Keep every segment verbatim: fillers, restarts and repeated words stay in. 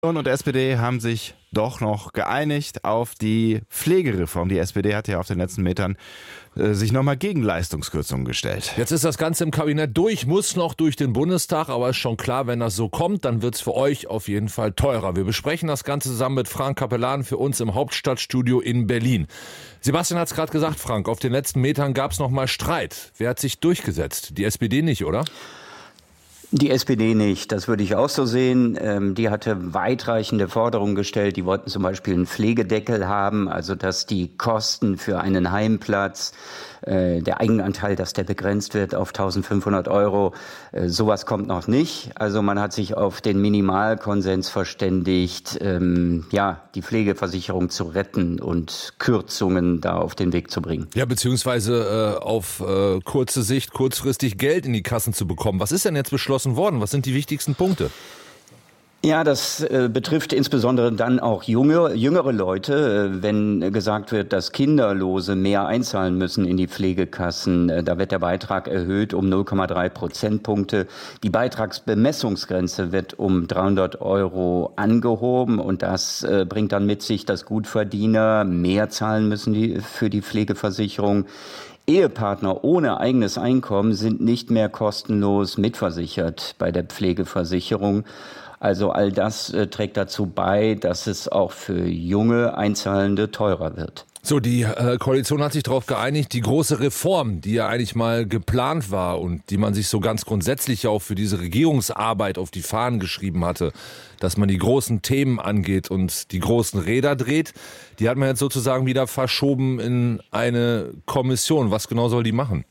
Und S P D haben sich doch noch geeinigt auf die Pflegereform. Die S P D hat ja auf den letzten Metern äh, sich nochmal gegen Leistungskürzungen gestellt. Jetzt ist das Ganze im Kabinett durch, muss noch durch den Bundestag, aber ist schon klar, wenn das so kommt, dann wird's für euch auf jeden Fall teurer. Wir besprechen das Ganze zusammen mit Frank Capellan für uns im Hauptstadtstudio in Berlin. Sebastian hat's gerade gesagt, Frank, auf den letzten Metern gab's noch mal Streit. Wer hat sich durchgesetzt? Die S P D nicht, oder? Die S P D nicht, das würde ich auch so sehen. Ähm, die hatte weitreichende Forderungen gestellt. Die wollten zum Beispiel einen Pflegedeckel haben, also dass die Kosten für einen Heimplatz, äh, der Eigenanteil, dass der begrenzt wird auf eintausendfünfhundert Euro. Äh, sowas kommt noch nicht. Also man hat sich auf den Minimalkonsens verständigt, ähm, ja, die Pflegeversicherung zu retten und Kürzungen da auf den Weg zu bringen. Ja, beziehungsweise äh, auf äh, kurze Sicht, kurzfristig Geld in die Kassen zu bekommen. Was ist denn jetzt beschlossen worden? Was sind die wichtigsten Punkte? Ja, das äh, betrifft insbesondere dann auch junge, jüngere Leute. Äh, wenn gesagt wird, dass Kinderlose mehr einzahlen müssen in die Pflegekassen, äh, da wird der Beitrag erhöht um null Komma drei Prozentpunkte. Die Beitragsbemessungsgrenze wird um dreihundert Euro angehoben und das äh, bringt dann mit sich, dass Gutverdiener mehr zahlen müssen die, für die Pflegeversicherung. Ehepartner ohne eigenes Einkommen sind nicht mehr kostenlos mitversichert bei der Pflegeversicherung. Also all das äh, trägt dazu bei, dass es auch für junge Einzahlende teurer wird. So, die äh, Koalition hat sich darauf geeinigt, die große Reform, die ja eigentlich mal geplant war und die man sich so ganz grundsätzlich auch für diese Regierungsarbeit auf die Fahnen geschrieben hatte, dass man die großen Themen angeht und die großen Räder dreht, die hat man jetzt sozusagen wieder verschoben in eine Kommission. Was genau soll die machen?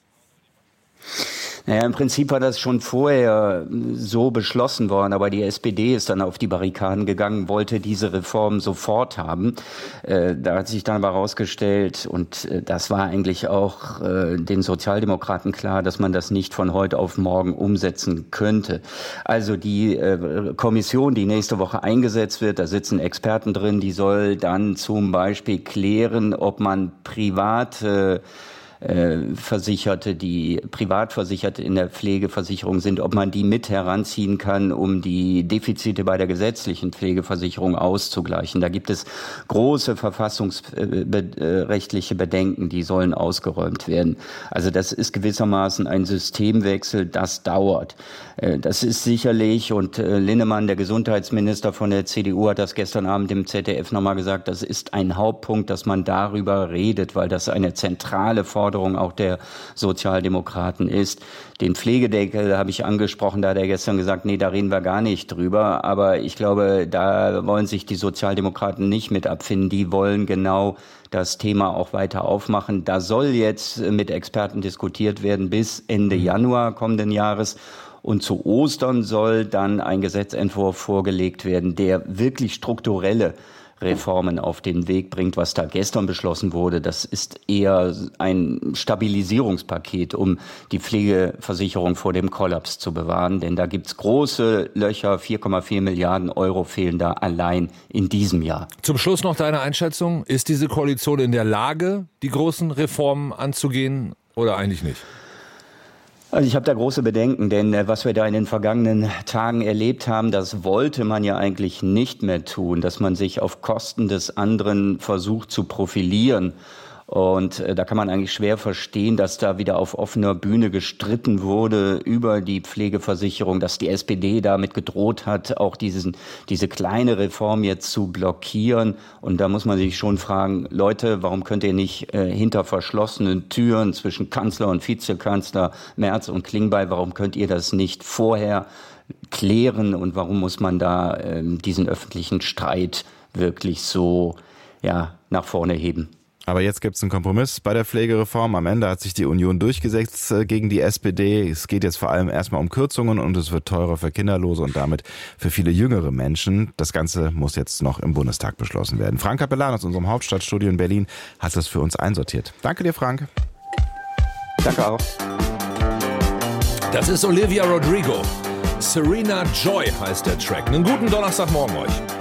Naja, im Prinzip war das schon vorher so beschlossen worden, aber die S P D ist dann auf die Barrikaden gegangen, wollte diese Reform sofort haben. Äh, da hat sich dann aber herausgestellt, und äh, das war eigentlich auch äh, den Sozialdemokraten klar, dass man das nicht von heute auf morgen umsetzen könnte. Also die äh, Kommission, die nächste Woche eingesetzt wird, da sitzen Experten drin, die soll dann zum Beispiel klären, ob man private Versicherte, die Privatversicherte in der Pflegeversicherung sind, ob man die mit heranziehen kann, um die Defizite bei der gesetzlichen Pflegeversicherung auszugleichen. Da gibt es große verfassungsrechtliche Bedenken, die sollen ausgeräumt werden. Also das ist gewissermaßen ein Systemwechsel, das dauert. Das ist sicherlich, und Linnemann, der Gesundheitsminister von der C D U, hat das gestern Abend im Z D F nochmal gesagt, das ist ein Hauptpunkt, dass man darüber redet, weil das eine zentrale Forderung auch der Sozialdemokraten ist. Den Pflegedeckel habe ich angesprochen, da hat er gestern gesagt, nee, da reden wir gar nicht drüber. Aber ich glaube, da wollen sich die Sozialdemokraten nicht mit abfinden. Die wollen genau das Thema auch weiter aufmachen. Da soll jetzt mit Experten diskutiert werden bis Ende Januar kommenden Jahres. Und zu Ostern soll dann ein Gesetzentwurf vorgelegt werden, der wirklich strukturelle Reformen auf den Weg bringt. Was da gestern beschlossen wurde, das ist eher ein Stabilisierungspaket, um die Pflegeversicherung vor dem Kollaps zu bewahren. Denn da gibt's große Löcher, vier Komma vier Milliarden Euro fehlen da allein in diesem Jahr. Zum Schluss noch deine Einschätzung. Ist diese Koalition in der Lage, die großen Reformen anzugehen oder eigentlich nicht? Also ich habe da große Bedenken, denn äh, was wir da in den vergangenen Tagen erlebt haben, das wollte man ja eigentlich nicht mehr tun, dass man sich auf Kosten des anderen versucht zu profilieren. Und äh, da kann man eigentlich schwer verstehen, dass da wieder auf offener Bühne gestritten wurde über die Pflegeversicherung, dass die S P D damit gedroht hat, auch diesen, diese kleine Reform jetzt zu blockieren. Und da muss man sich schon fragen, Leute, warum könnt ihr nicht äh, hinter verschlossenen Türen zwischen Kanzler und Vizekanzler Merz und Klingbeil, warum könnt ihr das nicht vorher klären und warum muss man da äh, diesen öffentlichen Streit wirklich so ja, nach vorne heben? Aber jetzt gibt es einen Kompromiss bei der Pflegereform. Am Ende hat sich die Union durchgesetzt gegen die S P D. Es geht jetzt vor allem erstmal um Kürzungen und es wird teurer für Kinderlose und damit für viele jüngere Menschen. Das Ganze muss jetzt noch im Bundestag beschlossen werden. Frank Capellan aus unserem Hauptstadtstudio in Berlin hat das für uns einsortiert. Danke dir, Frank. Danke auch. Das ist Olivia Rodrigo. Serena Joy heißt der Track. Einen guten Donnerstagmorgen euch.